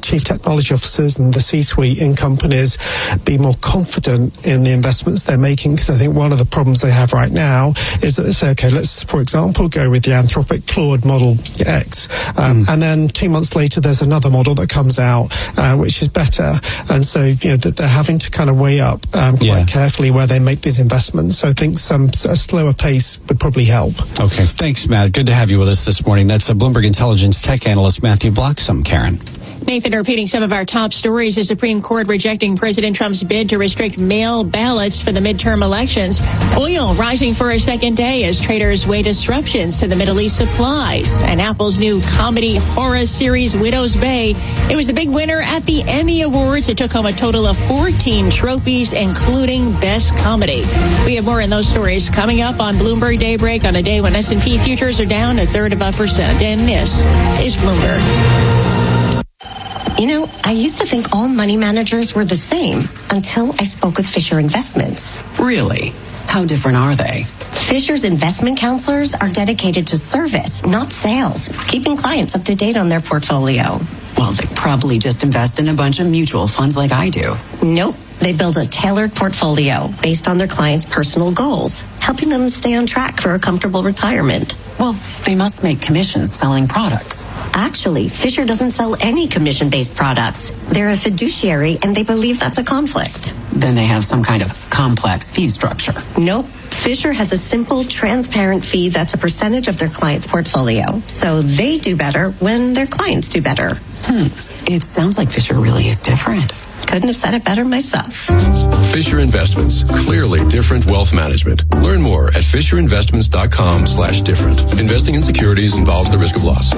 chief technology officers and the C-suite in companies be more confident in the investments they're making. Because I think one of the problems they have right now is that they say, okay, let's, for example, go with the Anthropic Claude Model X. Um, mm. And then two months later, there's another model that comes out, uh, which is better. And so, you know, that they're having to kind of weigh up um, quite yeah. carefully where they make these investments. So I think some a slower pace would probably help. Okay. Thanks, Matt. Good to have you with us this morning. That's a Bloomberg Intelligence tech analyst, Matthew Bloxham. Karen. Nathan, repeating some of our top stories, the Supreme Court rejecting President Trump's bid to restrict mail ballots for the midterm elections. Oil rising for a second day as traders weigh disruptions to the Middle East supplies. And Apple's new comedy horror series, Widow's Bay. It was the big winner at the Emmy Awards. It took home a total of fourteen trophies, including Best Comedy. We have more on those stories coming up on Bloomberg Daybreak on a day when S and P futures are down a third of a percent. And this is Bloomberg. You know, I used to think all money managers were the same until I spoke with Fisher Investments. Really? How different are they? Fisher's investment counselors are dedicated to service, not sales, keeping clients up to date on their portfolio. Well, they probably just invest in a bunch of mutual funds like I do. Nope. They build a tailored portfolio based on their clients' personal goals, helping them stay on track for a comfortable retirement. Well, they must make commissions selling products. Actually, Fisher doesn't sell any commission-based products. They're a fiduciary, and they believe that's a conflict. Then they have some kind of complex fee structure. Nope. Fisher has a simple, transparent fee that's a percentage of their client's portfolio. So they do better when their clients do better. Hmm. It sounds like Fisher really is different. Couldn't have said it better myself. Fisher Investments. Clearly different wealth management. Learn more at fisherinvestments.com slash different. Investing in securities involves the risk of loss.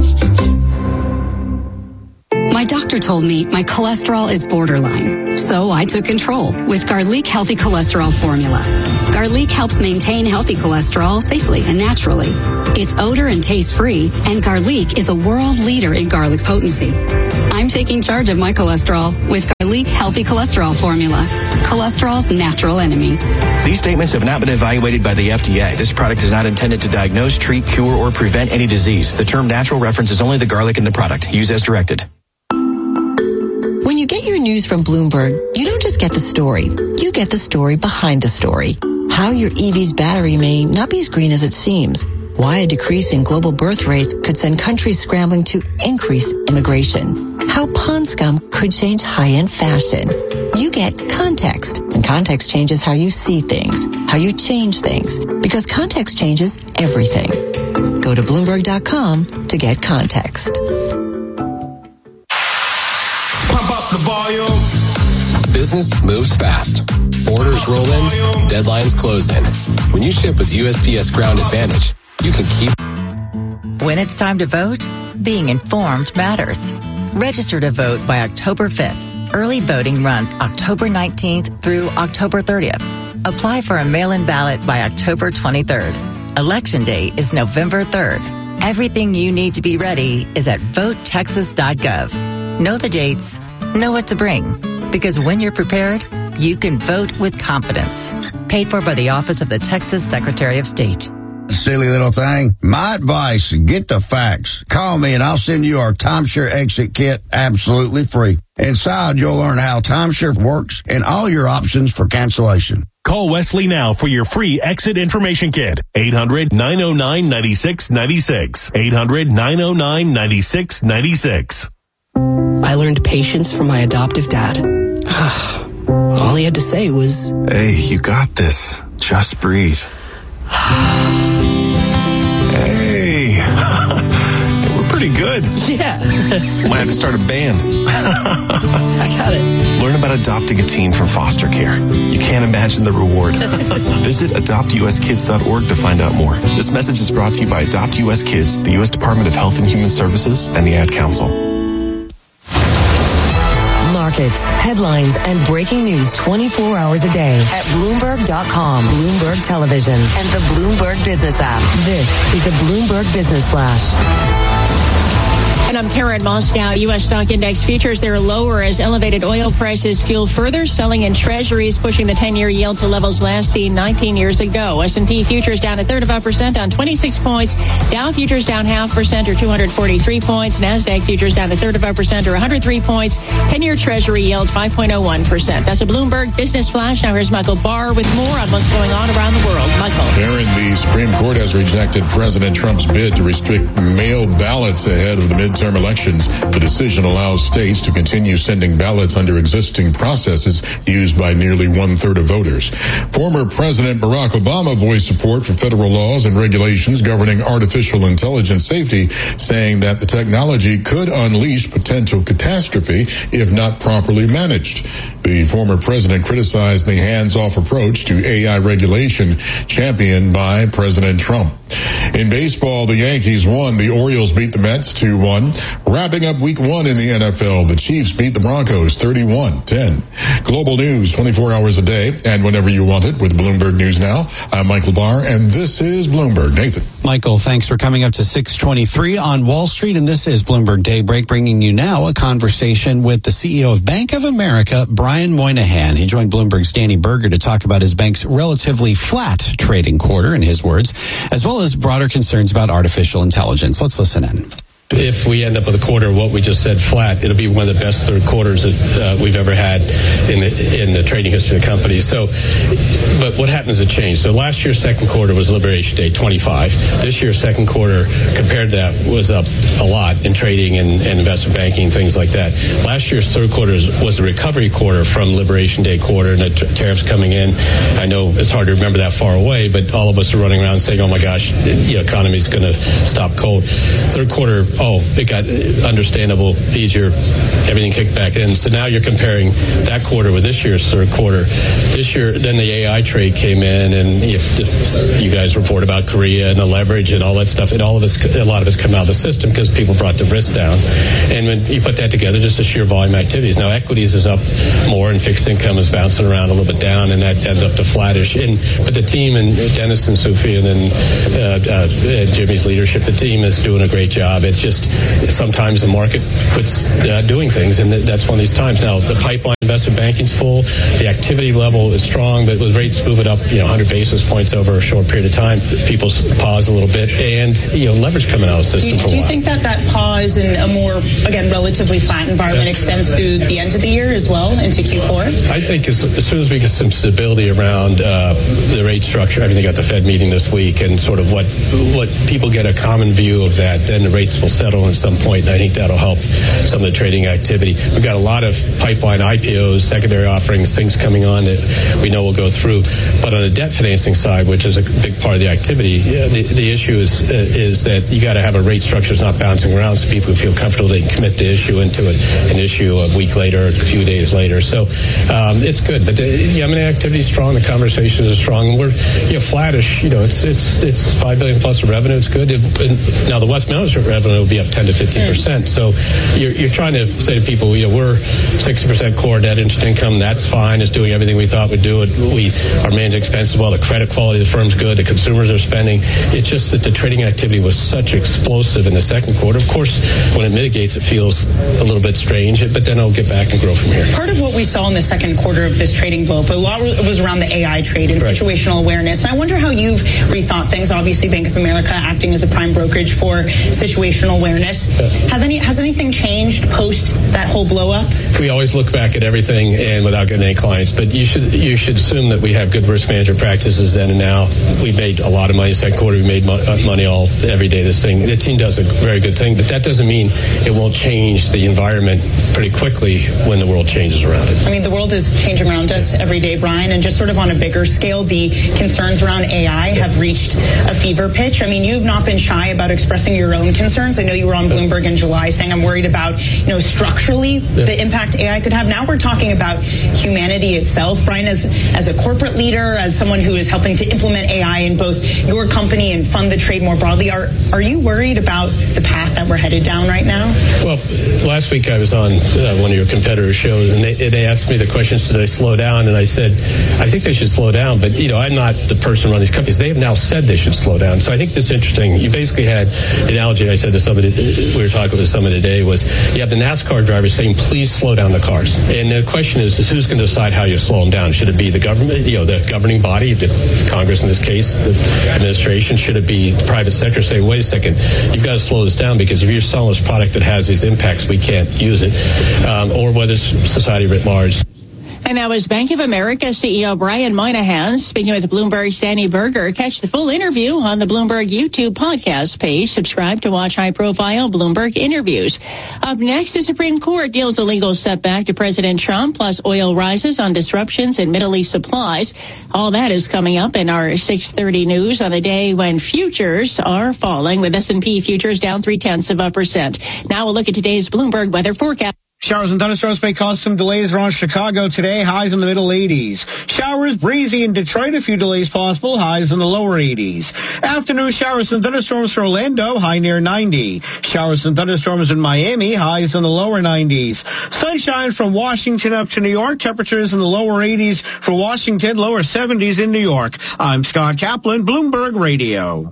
My doctor told me my cholesterol is borderline, so I took control with Garlic Healthy Cholesterol Formula. Garlic helps maintain healthy cholesterol safely and naturally. It's odor and taste-free, and Garlic is a world leader in garlic potency. I'm taking charge of my cholesterol with Garlic Healthy Cholesterol Formula, cholesterol's natural enemy. These statements have not been evaluated by the F D A. This product is not intended to diagnose, treat, cure, or prevent any disease. The term natural references only the garlic in the product. Use as directed. When you get your news from Bloomberg, you don't just get the story. You get the story behind the story. How your E V's battery may not be as green as it seems. Why a decrease in global birth rates could send countries scrambling to increase immigration. How pond scum could change high-end fashion. You get context, and context changes how you see things, how you change things, because context changes everything. Go to Bloomberg dot com to get context. The volume. Business moves fast. Orders roll in, deadlines close in. When you ship with U S P S Ground Advantage, you can keep. When it's time to vote, being informed matters. Register to vote by October fifth. Early voting runs October nineteenth through October thirtieth. Apply for a mail-in ballot by October twenty-third. Election day is November third. Everything you need to be ready is at vote texas dot gov. Know the dates. Know what to bring, because when you're prepared, you can vote with confidence. Paid for by the Office of the Texas Secretary of State. Silly little thing. My advice, get the facts. Call me and I'll send you our timeshare exit kit absolutely free. Inside, you'll learn how timeshare works and all your options for cancellation. Call Wesley now for your free exit information kit. eight hundred, nine oh nine, nine six nine six. eight hundred, nine oh nine, nine six nine six. I learned patience from my adoptive dad. All he had to say was, "Hey, you got this. Just breathe." Hey, we're pretty good. Yeah. Might have to start a band. I got it. Learn about adopting a teen from foster care. You can't imagine the reward. Visit adopt u s kids dot org to find out more. This message is brought to you by Adopt U S Kids, the U S Department of Health and Human Services, and the Ad Council. Markets, headlines, and breaking news twenty-four hours a day at Bloomberg dot com, Bloomberg Television, and the Bloomberg Business app. This is the Bloomberg Business Flash. And I'm Karen Moscow. U S stock index futures, they're lower as elevated oil prices fuel further selling in treasuries, pushing the ten-year yield to levels last seen nineteen years ago. S and P futures down a third of a percent on twenty-six points. Dow futures down half percent or two hundred forty-three points. NASDAQ futures down a third of a percent or one hundred three points. ten-year treasury yield five point oh one percent. That's a Bloomberg Business Flash. Now here's Michael Barr with more on what's going on around the world. Michael. Aaron, the Supreme Court has rejected President Trump's bid to restrict mail ballots ahead of the midterm elections. The decision allows states to continue sending ballots under existing processes used by nearly one-third of voters. Former President Barack Obama voiced support for federal laws and regulations governing artificial intelligence safety, saying that the technology could unleash potential catastrophe if not properly managed. The former president criticized the hands-off approach to A I regulation championed by President Trump. In baseball, the Yankees won. The Orioles beat the Mets two one. Wrapping up week one in the N F L, the Chiefs beat the Broncos thirty-one ten. Global news twenty-four hours a day and whenever you want it with Bloomberg News Now. I'm Michael Barr, and this is Bloomberg. Nathan. Michael, thanks for coming up to six twenty-three on Wall Street, and this is Bloomberg Daybreak, bringing you now a conversation with the C E O of Bank of America, Brian Moynihan. He joined Bloomberg's Danny Berger to talk about his bank's relatively flat trading quarter, in his words, as well as broader concerns about artificial intelligence. Let's listen in. If we end up with a quarter, what we just said, flat, it'll be one of the best third quarters that uh, we've ever had in the in the trading history of the company. So, but what happens to change? So last year's second quarter was Liberation Day, twenty-five. This year's second quarter, compared to that, was up a lot in trading and, and investment banking, things like that. Last year's third quarter was a recovery quarter from Liberation Day quarter, and the t- tariffs coming in. I know it's hard to remember that far away, but all of us are running around saying, "Oh my gosh, the economy is going to stop cold." Third quarter. Oh, it got understandable, easier, everything kicked back in. So now you're comparing that quarter with this year's third quarter. This year, then the A I trade came in, and you, you guys report about Korea and the leverage and all that stuff. And all of us, a lot of us come out of the system because people brought the risk down. And when you put that together, just the sheer volume activities. Now equities is up more, and fixed income is bouncing around a little bit down, and that ends up to flattish. And but the team and Dennis and Sophie and then uh, uh, Jimmy's leadership, the team is doing a great job. It's just sometimes the market quits uh, doing things, and that's one of these times. Now the pipeline investment banking's full, the activity level is strong, but with rates moving up, you know, one hundred basis points over a short period of time, people pause a little bit, and you know, leverage coming out of the system do, for a do while. you think that that pause in a more, again, relatively flat environment extends through the end of the year as well into Q four? I think as, as soon as we get some stability around uh, the rate structure, I mean, they got the Fed meeting this week, and sort of what what people get a common view of that, then the rates will settle at some point, and I think that'll help some of the trading activity. We've got a lot of pipeline I P Os, secondary offerings, things coming on that we know will go through. But on the debt financing side, which is a big part of the activity, yeah, the, the issue is uh, is that you got to have a rate structure that's not bouncing around, so people feel comfortable they can commit the issue into a, an issue a week later, a few days later. So um, it's good. But the, the M and A activity is strong, the conversations are strong, and we're you know, flattish. You know, it's it's it's five billion plus of revenue. It's good. It, now the Wealth Management revenue will be up ten to fifteen percent. So you're, you're trying to say to people, you know, we're sixty percent core net interest income. That's fine. It's doing everything we thought we'd do. It. We are managing expenses well. The credit quality of the firm's good. The consumers are spending. It's just that the trading activity was such explosive in the second quarter. Of course, when it mitigates, it feels a little bit strange, but then it'll get back and grow from here. Part of what we saw in the second quarter of this trading blow, but a lot was around the A I trade and right. situational awareness. And I wonder how you've rethought things. Obviously, Bank of America acting as a prime brokerage for situational awareness. Yeah. Have any has anything changed post that whole blow up? We always look back at everything and without getting any clients, but you should you should assume that we have good risk management practices then and now. We made a lot of money second quarter. We made mo- money all every day. This thing, the team does a very good thing, but that doesn't mean it won't change the environment pretty quickly when the world changes around it. I mean, the world is changing around us every day, Brian, and just sort of on a bigger scale, the concerns around A I have reached a fever pitch. I mean, you've not been shy about expressing your own concerns. I know you were on Bloomberg in July saying, I'm worried about, you know, structurally yeah. the impact A I could have. Now we're talking about humanity itself. Brian, as as a corporate leader, as someone who is helping to implement A I in both your company and fund the trade more broadly, are are you worried about the path that we're headed down right now? Well, last week I was on uh, one of your competitors' shows, and they, they asked me the question, should they slow down? And I said, I think they should slow down, but, you know, I'm not the person running these companies. They have now said they should slow down. So I think this is interesting. You basically had the analogy I said to some somebody, we were talking with someone today, was you have the NASCAR drivers saying, please slow down the cars. And the question is, is who's going to decide how you slow them down? Should it be the government, you know, the governing body, the Congress in this case, the administration? Should it be the private sector? Say, wait a second, you've got to slow this down because if you're selling this product that has these impacts, we can't use it. Um, or whether it's society writ large. And that was Bank of America C E O Brian Moynihan speaking with Bloomberg's Danny Berger. Catch the full interview on the Bloomberg YouTube podcast page. Subscribe to watch high-profile Bloomberg interviews. Up next, the Supreme Court deals a legal setback to President Trump, plus oil rises on disruptions in Middle East supplies. All that is coming up in our six thirty news on a day when futures are falling, with S and P futures down three-tenths of a percent. Now we'll look at today's Bloomberg weather forecast. Showers and thunderstorms may cause some delays around Chicago today, highs in the middle eighties. Showers breezy in Detroit, a few delays possible, highs in the lower eighties. Afternoon showers and thunderstorms for Orlando, high near ninety. Showers and thunderstorms in Miami, highs in the lower nineties. Sunshine from Washington up to New York, temperatures in the lower eighties for Washington, lower seventies in New York. I'm Scott Kaplan, Bloomberg Radio.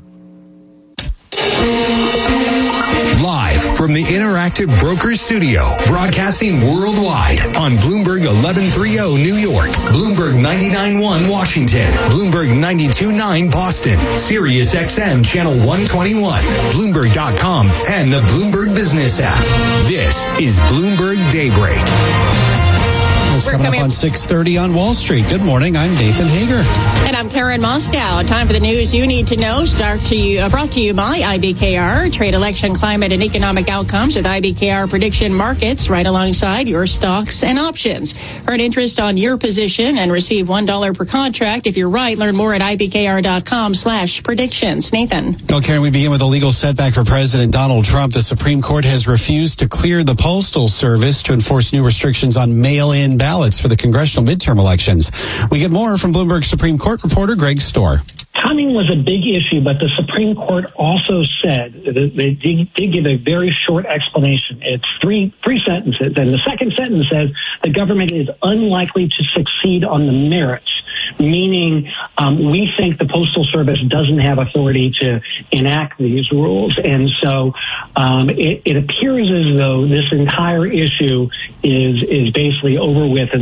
Live from the Interactive Brokers Studio, broadcasting worldwide on Bloomberg eleven thirty New York, Bloomberg ninety-nine point one Washington, Bloomberg ninety-two point nine Boston, Sirius X M Channel one twenty-one, Bloomberg dot com, and the Bloomberg Business app. This is Bloomberg Daybreak. It's coming up on six thirty on Wall Street. Good morning. I'm Nathan Hager. And I'm Karen Moscow. Time for the news you need to know. Start to you, uh, brought to you by I B K R. Trade election, climate, and economic outcomes with I B K R prediction markets right alongside your stocks and options. Earn interest on your position and receive one dollar per contract. If you're right, learn more at ibkr.com slash predictions. Nathan. Well, Karen, we begin with a legal setback for President Donald Trump. The Supreme Court has refused to clear the Postal Service to enforce new restrictions on mail-in ballots for the congressional midterm elections. We get more from Bloomberg Supreme Court reporter Greg Storr. Timing was a big issue, but the Supreme Court also said that they did, did give a very short explanation. It's three three sentences, and the second sentence says the government is unlikely to succeed on the merits, meaning um, we think the Postal Service doesn't have authority to enact these rules. And so um, it, it appears as though this entire issue is is basically over with. And